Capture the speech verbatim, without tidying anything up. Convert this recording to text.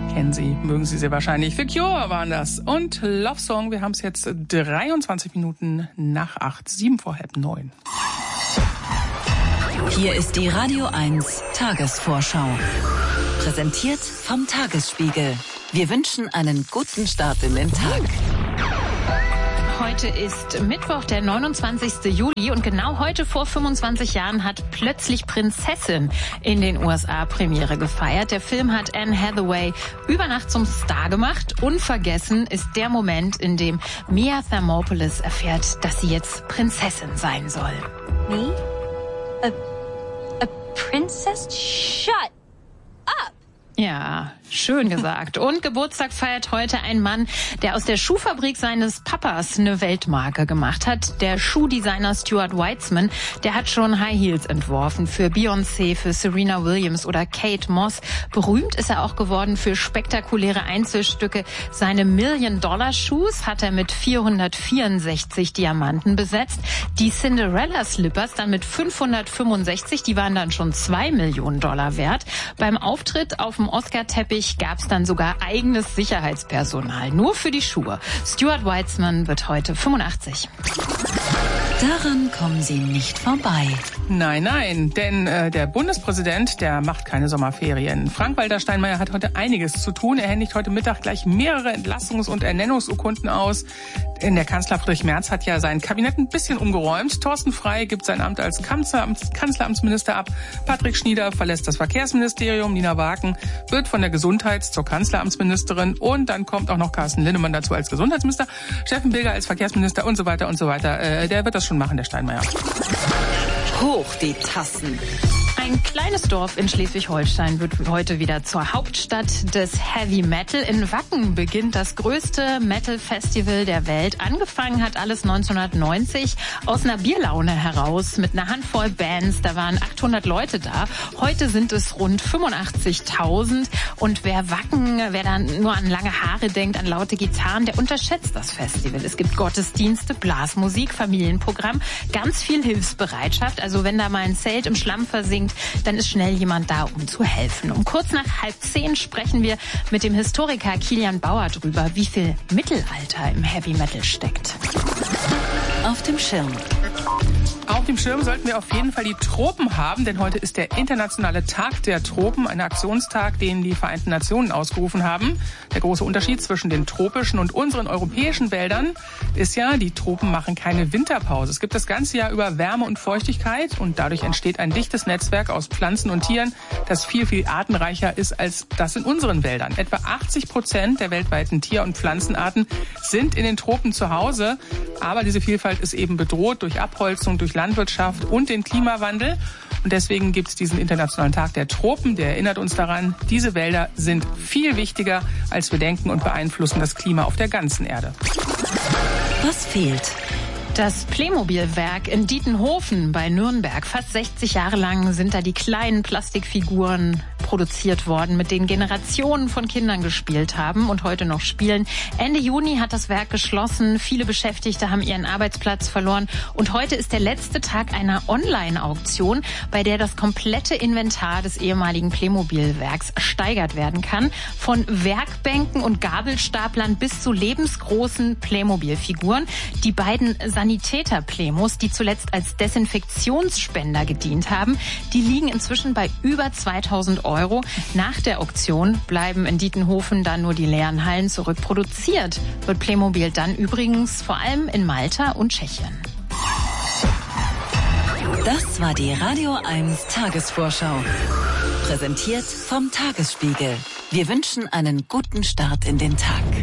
Kennen Sie, mögen Sie sehr wahrscheinlich. The Cure waren das. Und Love Song, wir haben es jetzt dreiundzwanzig Minuten nach acht, sieben vor halb neun. Hier ist die Radio eins Tagesvorschau. Präsentiert vom Tagesspiegel. Wir wünschen einen guten Start in den Tag. Heute ist Mittwoch, der neunundzwanzigsten Juli und genau heute vor fünfundzwanzig Jahren hat plötzlich Prinzessin in den U S A Premiere gefeiert. Der Film hat Anne Hathaway über Nacht zum Star gemacht. Unvergessen ist der Moment, in dem Mia Thermopolis erfährt, dass sie jetzt Prinzessin sein soll. Me? A, a princess? Shut up! Ja, schön gesagt. Und Geburtstag feiert heute ein Mann, der aus der Schuhfabrik seines Papas eine Weltmarke gemacht hat. Der Schuhdesigner Stuart Weitzman, der hat schon High Heels entworfen für Beyoncé, für Serena Williams oder Kate Moss. Berühmt ist er auch geworden für spektakuläre Einzelstücke. Seine Million-Dollar-Shoes hat er mit vierhundertvierundsechzig Diamanten besetzt. Die Cinderella-Slippers dann mit fünfhundertfünfundsechzig, die waren dann schon zwei Millionen Dollar wert. Beim Auftritt auf dem Oscar-Teppich gab es dann sogar eigenes Sicherheitspersonal, nur für die Schuhe. Stuart Weitzman wird heute fünfundachtzig. Daran kommen Sie nicht vorbei. Nein, nein, denn äh, der Bundespräsident, der macht keine Sommerferien. Frank-Walter Steinmeier hat heute einiges zu tun. Er händigt heute Mittag gleich mehrere Entlassungs- und Ernennungsurkunden aus. Denn der Kanzler Friedrich Merz hat ja sein Kabinett ein bisschen umgeräumt. Thorsten Frey gibt sein Amt als Kanzleramts- Kanzleramtsminister ab. Patrick Schnieder verlässt das Verkehrsministerium. Nina Wagen wird von der Gesundheits- zur Kanzleramtsministerin. Und dann kommt auch noch Carsten Linnemann dazu als Gesundheitsminister. Steffen Bilger als Verkehrsminister und so weiter und so weiter. Äh, der wird das schon machen, der Steinmeier. Hoch die Tassen. Ein kleines Dorf in Schleswig-Holstein wird heute wieder zur Hauptstadt des Heavy Metal. In Wacken beginnt das größte Metal-Festival der Welt. Angefangen hat alles neunzehnhundertneunzig aus einer Bierlaune heraus mit einer Handvoll Bands. Da waren achthundert Leute da. Heute sind es rund fünfundachtzigtausend. Und wer Wacken, wer dann nur an lange Haare denkt, an laute Gitarren, der unterschätzt das Festival. Es gibt Gottesdienste, Blasmusik, Familienprogramm, ganz viel Hilfsbereitschaft. Also wenn da mal ein Zelt im Schlamm versinkt, dann ist schnell jemand da, um zu helfen. Um kurz nach halb zehn sprechen wir mit dem Historiker Kilian Bauer drüber, wie viel Mittelalter im Heavy Metal steckt. Auf dem Schirm. Auf dem Schirm sollten wir auf jeden Fall die Tropen haben, denn heute ist der internationale Tag der Tropen, ein Aktionstag, den die Vereinten Nationen ausgerufen haben. Der große Unterschied zwischen den tropischen und unseren europäischen Wäldern ist ja, die Tropen machen keine Winterpause. Es gibt das ganze Jahr über Wärme und Feuchtigkeit und dadurch entsteht ein dichtes Netzwerk aus Pflanzen und Tieren, das viel, viel artenreicher ist als das in unseren Wäldern. Etwa achtzig Prozent der weltweiten Tier- und Pflanzenarten sind in den Tropen zu Hause, aber diese Vielfalt ist eben bedroht durch Abholzung, durch Landwirtschaft und den Klimawandel. Und deswegen gibt es diesen Internationalen Tag der Tropen, der erinnert uns daran, diese Wälder sind viel wichtiger, als wir denken und beeinflussen das Klima auf der ganzen Erde. Was fehlt? Das Playmobil-Werk in Dietenhofen bei Nürnberg. Fast sechzig Jahre lang sind da die kleinen Plastikfiguren produziert worden, mit denen Generationen von Kindern gespielt haben und heute noch spielen. Ende Juni hat das Werk geschlossen. Viele Beschäftigte haben ihren Arbeitsplatz verloren. Und heute ist der letzte Tag einer Online-Auktion, bei der das komplette Inventar des ehemaligen Playmobil-Werks ersteigert werden kann. Von Werkbänken und Gabelstaplern bis zu lebensgroßen Playmobil-Figuren. Die beiden Sanitäter-Playmos, die zuletzt als Desinfektionsspender gedient haben, die liegen inzwischen bei über zweitausend Euro. Nach der Auktion bleiben in Dietenhofen dann nur die leeren Hallen zurück. Produziert wird Playmobil dann übrigens vor allem in Malta und Tschechien. Das war die Radio eins Tagesvorschau. Präsentiert vom Tagesspiegel. Wir wünschen einen guten Start in den Tag.